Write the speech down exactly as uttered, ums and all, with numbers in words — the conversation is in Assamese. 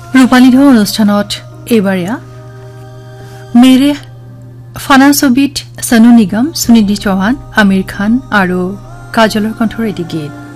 ৰূপালী ঢৌ অনুষ্ঠানত এইবাৰিয়া মেৰে ফানা ছবিত সনু নিগম, সুনিধি চৌহান, আমিৰ খান আৰু কাজলৰ কণ্ঠৰ এটি গীত।